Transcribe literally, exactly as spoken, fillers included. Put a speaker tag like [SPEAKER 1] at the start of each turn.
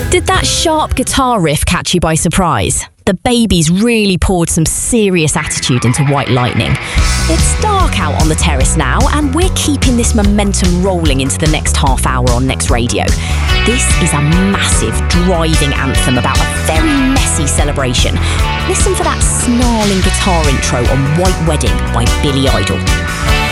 [SPEAKER 1] Did that sharp guitar riff catch you by surprise? The Babies really poured some serious attitude into White Lightning. It's dark out on the terrace now, and we're keeping this momentum rolling into the next half hour on Next Radio. This is a massive, driving anthem about a very messy celebration. Listen for that snarling guitar intro on White Wedding by Billy Idol.